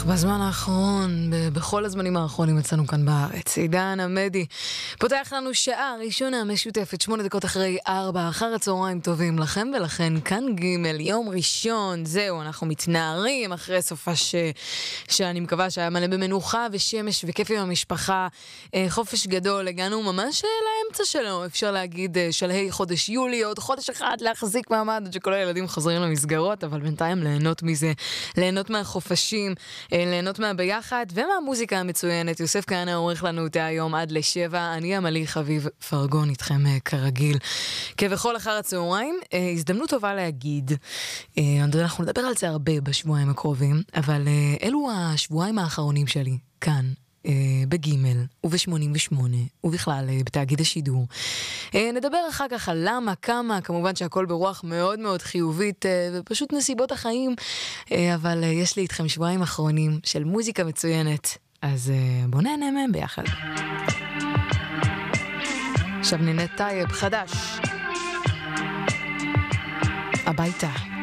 בזמן האחרון, בכל הזמנים האחרונים אצלנו כאן בארץ, עידן עמדי פותח לנו שעה ראשונה משותפת, 8 דקות אחרי 4, אחר הצהריים טובים לכם ולכן, כאן ג' יום ראשון, זהו, אנחנו מתנערים אחרי סופה שאני מקווה שהיה מלא במנוחה ושמש וכיף עם המשפחה, חופש גדול, הגענו ממש לאמצע שלו, אפשר להגיד שלהי חודש יולי, עוד חודש אחד להחזיק מעמד עד שכל הילדים חוזרים למסגרות, אבל בינתיים ליהנות מזה, ליהנות מהחופשים, ליהנות מהביחד ומהמוזיקה המצוינת. יוסף כהנא עורך לנו אותה היום עד ל7, אני עמלי חביב פרגון איתכם כרגיל כבכל אחר הצהריים. הזדמנות טובה להגיד, אנחנו נדבר על זה הרבה בשבועיים הקרובים, אבל אלו השבועיים האחרונים שלי כאן בגימל וב-88 ובכלל בתאגיד השידור. נדבר אחר כך על למה, כמה, כמובן שהכל ברוח מאוד מאוד חיובית ופשוט נסיבות החיים, אבל יש לי איתכם שבועיים אחרונים של מוזיקה מצוינת, אז בוא נהנה מהם ביחד. עכשיו נינת טייב חדש, הביתה.